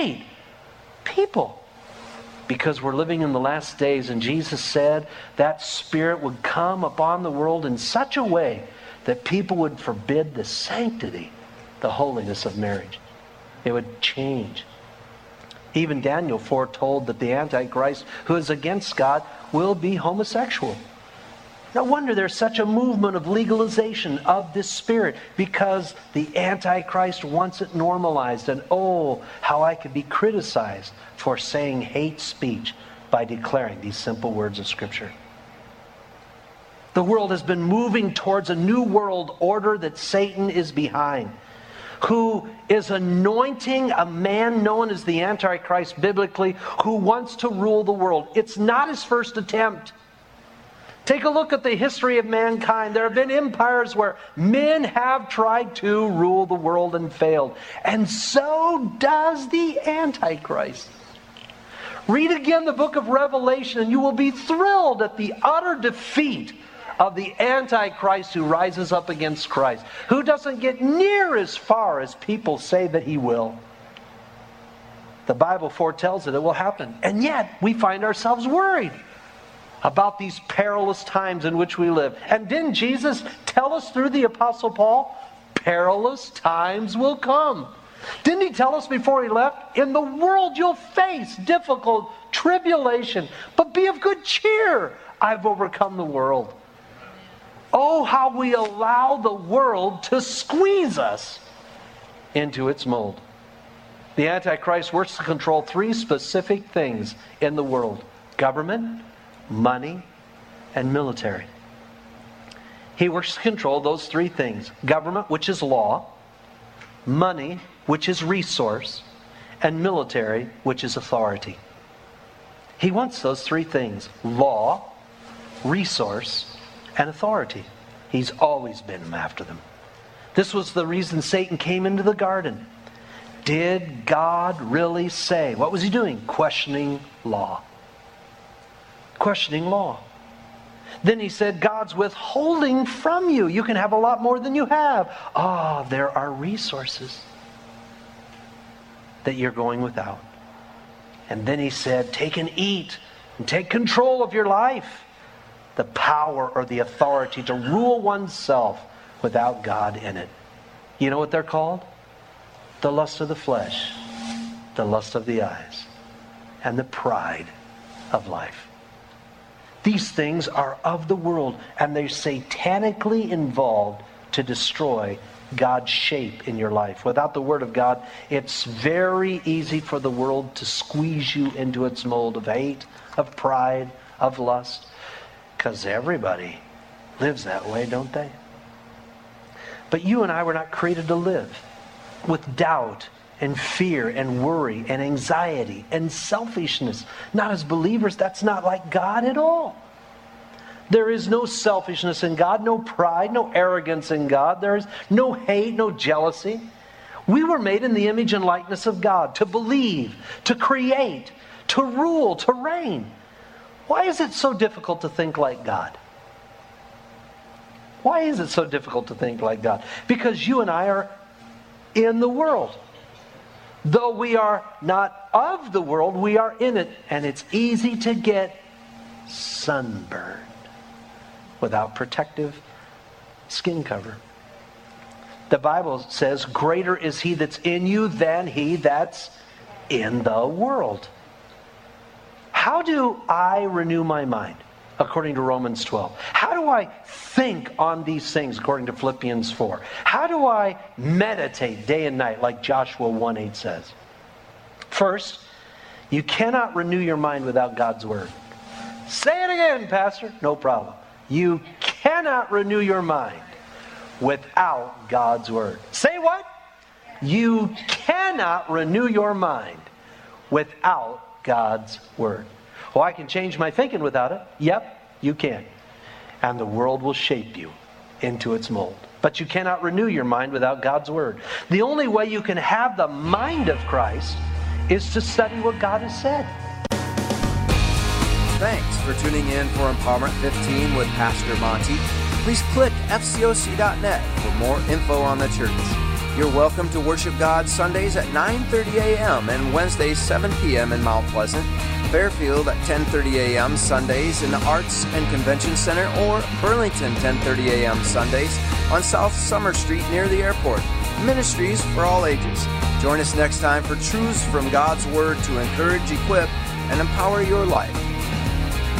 people. Because we're living in the last days, and Jesus said that Spirit would come upon the world in such a way that people would forbid the sanctity, the holiness of marriage. It would change. Even Daniel foretold that the Antichrist, who is against God, will be homosexual. No wonder there's such a movement of legalization of this spirit, because the Antichrist wants it normalized. And oh, how I could be criticized for saying hate speech by declaring these simple words of Scripture. The world has been moving towards a new world order that Satan is behind, who is anointing a man known as the Antichrist biblically, who wants to rule the world. It's not his first attempt. Take a look at the history of mankind. There have been empires where men have tried to rule the world and failed. And so does the Antichrist. Read again the book of Revelation and you will be thrilled at the utter defeat of the Antichrist who rises up against Christ, who doesn't get near as far as people say that he will. The Bible foretells it will happen. And yet we find ourselves worried about these perilous times in which we live. And didn't Jesus tell us through the Apostle Paul, perilous times will come? Didn't he tell us before he left, in the world you'll face difficult tribulation, but be of good cheer. I've overcome the world. Oh, how we allow the world to squeeze us into its mold. The Antichrist works to control three specific things in the world: government, money, and military. He works to control those three things: government, which is law; money, which is resource; and military, which is authority. He wants those three things: law, resource, and authority. He's always been after them. This was the reason Satan came into the garden. Did God really say? What was he doing? Questioning law. Questioning law. Then he said, God's withholding from you. You can have a lot more than you have. There are resources that you're going without. And then he said, take and eat and take control of your life. The power or the authority to rule oneself without God in it. You know what they're called? The lust of the flesh, the lust of the eyes, and the pride of life. These things are of the world, and they're satanically involved to destroy God's shape in your life. Without the Word of God, it's very easy for the world to squeeze you into its mold of hate, of pride, of lust. Because everybody lives that way, don't they? But you and I were not created to live with doubt and fear and worry and anxiety and selfishness. Not as believers. That's not like God at all. There is no selfishness in God, no pride, no arrogance in God. There is no hate, no jealousy. We were made in the image and likeness of God, to believe, to create, to rule, to reign. Why is it so difficult to think like God? Why is it so difficult to think like God? Because you and I are in the world. Though we are not of the world, we are in it. And it's easy to get sunburned without protective skin cover. The Bible says, greater is he that's in you than he that's in the world. How do I renew my mind? According to Romans 12. How do I think on these things according to Philippians 4? How do I meditate day and night like Joshua 1:8 says? First, you cannot renew your mind without God's Word. Say it again, Pastor. No problem. You cannot renew your mind without God's Word. Say what? You cannot renew your mind without God's Word. Well, I can change my thinking without it. Yep, you can. And the world will shape you into its mold. But you cannot renew your mind without God's Word. The only way you can have the mind of Christ is to study what God has said. Thanks for tuning in for Empowerment 15 with Pastor Monty. Please click fcoc.net for more info on the church. You're welcome to worship God Sundays at 9:30 a.m. and Wednesdays 7 p.m. in Mount Pleasant, Fairfield at 10:30 a.m. Sundays in the Arts and Convention Center, or Burlington 10:30 a.m. Sundays on South Summer Street near the airport. Ministries for all ages. Join us next time for truths from God's Word to encourage, equip, and empower your life.